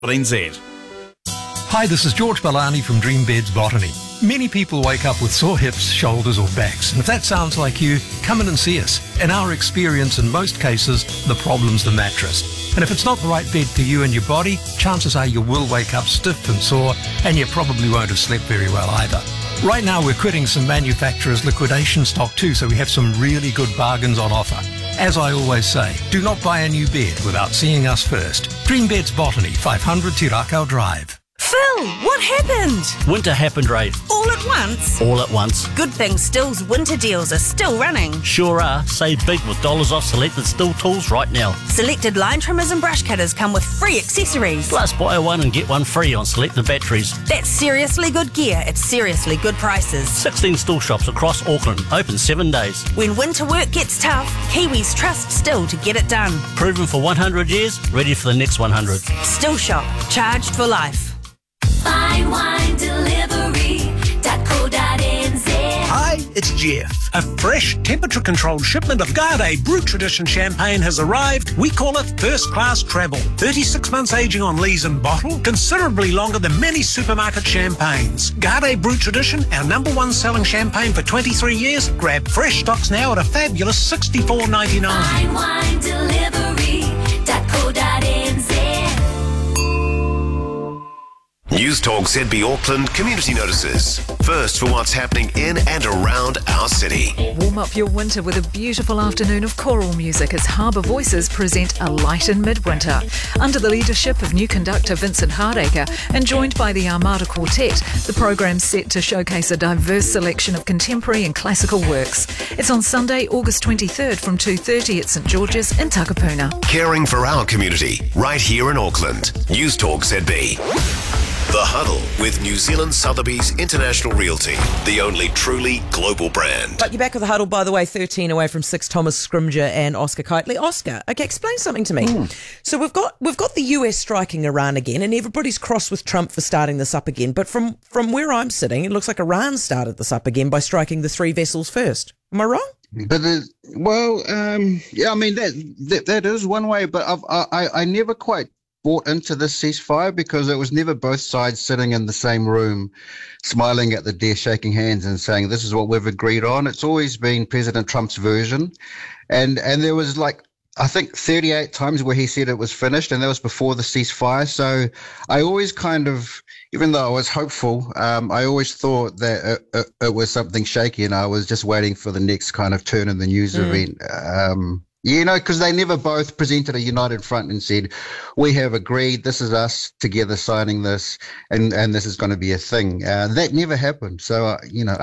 Hi, this is George Balani from Dream Beds Botany. Many people wake up with sore hips, shoulders or backs, and if that sounds like you, come in and see us. In our experience, in most cases, the problem's the mattress. And if it's not the right bed for you and your body, chances are you will wake up stiff and sore, and you probably won't have slept very well either. Right now we're quitting some manufacturers' liquidation stock too, so we have some really good bargains on offer. As I always say, do not buy a new bed without seeing us first. Dream Beds Botany, 500 Tirakau Drive. Phil, what happened? Winter happened, Ray. All at once? All at once. Good thing Still's winter deals are still running. Sure are. Save big with dollars off selected Still tools right now. Selected line trimmers and brush cutters come with free accessories. Plus, buy one and get one free on selected batteries. That's seriously good gear at seriously good prices. 16 Still shops across Auckland. Open 7 days. When winter work gets tough, Kiwis trust Still to get it done. Proven for 100 years, ready for the next 100. Still shop. Charged for life. Fine Wine Delivery.co.nz. Hi, it's Jeff. A fresh, temperature-controlled shipment of Garde Brut Tradition champagne has arrived. We call it first-class travel. 36 months aging on lees and bottle, considerably longer than many supermarket champagnes. Garde Brut Tradition, our #1 selling champagne for 23 years. Grab fresh stocks now at a fabulous $64.99. Fine Wine Delivery.co.nz. News Talk ZB Auckland Community Notices. First for what's happening in and around our city. Warm up your winter with a beautiful afternoon of choral music as Harbour Voices present A Light in Midwinter. Under the leadership of new conductor Vincent Hardacre and joined by the Armada Quartet, the programme's set to showcase a diverse selection of contemporary and classical works. It's on Sunday, August 23rd from 2:30 at St George's in Takapuna. Caring for our community, right here in Auckland. News Talk ZB. The Huddle with New Zealand Sotheby's International Realty, the only truly global brand. But you're back with The Huddle, by the way, 13 away from 6, Thomas Scrimger and Oscar Kitely. Oscar, okay, explain something to me. So we've got the US striking Iran again, and everybody's cross with Trump for starting this up again. But from where I'm sitting, it looks like Iran started this up again by striking the 3 vessels first. Am I wrong? But yeah, I mean that is one way, but I never quite bought into this ceasefire because it was never both sides sitting in the same room, smiling at the desk, shaking hands and saying, this is what we've agreed on. It's always been President Trump's version. And there was I think 38 times where he said it was finished, and that was before the ceasefire. So I always kind of, even though I was hopeful, I always thought that it was something shaky, and I was just waiting for the next kind of turn in the news event. Because they never both presented a united front and said, we have agreed, this is us together signing this, and this is going to be a thing. That never happened. So,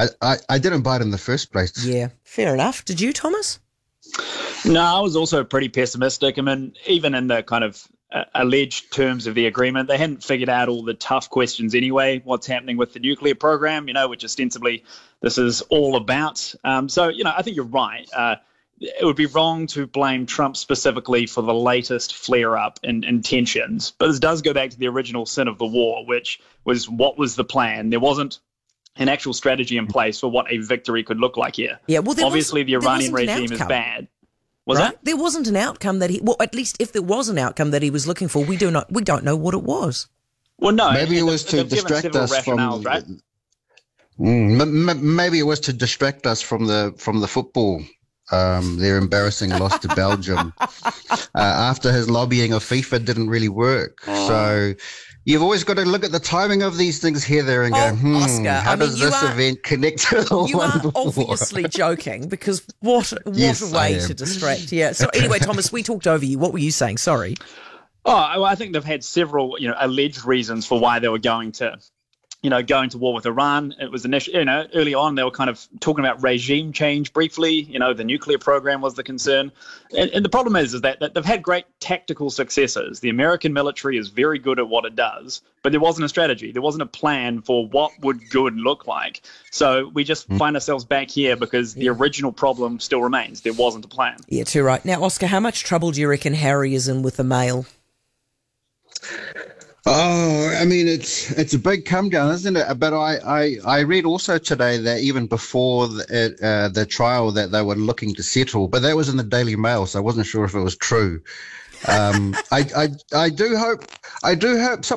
I didn't buy it in the first place. Yeah, fair enough. Did you, Thomas? No, I was also pretty pessimistic. I mean, even in the kind of alleged terms of the agreement, they hadn't figured out all the tough questions anyway. What's happening with the nuclear program, which ostensibly this is all about. So, I think you're right. It would be wrong to blame Trump specifically for the latest flare-up in tensions. But this does go back to the original sin of the war, which was what was the plan? There wasn't an actual strategy in place for what a victory could look like here. Yeah, well, obviously the Iranian regime is bad. Was right? that? There wasn't an outcome that at least if there was an outcome that he was looking for, we don't know what it was. Well, no. Maybe it was to distract us from. Right? Maybe it was to distract us from the football. Their embarrassing loss to Belgium after his lobbying of FIFA didn't really work. So you've always got to look at the timing of these things here, there, and go, Oscar, how does this event connect to the one You are before? obviously joking because what a way to distract. Yeah. So anyway, Thomas, we talked over you. What were you saying? Sorry. Oh, well, I think they've had several, alleged reasons for why they were going to war with Iran. It was initially, early on they were kind of talking about regime change briefly. The nuclear program was the concern. And the problem is that they've had great tactical successes. The American military is very good at what it does, but there wasn't a strategy. There wasn't a plan for what would good look like. So we just find ourselves back here because the original problem still remains. There wasn't a plan. Yeah, too right. Now, Oscar, how much trouble do you reckon Harry is in with the Mail? Oh, I mean, it's a big come down, isn't it? But I read also today that even before the trial that they were looking to settle, but that was in the Daily Mail, so I wasn't sure if it was true. I do hope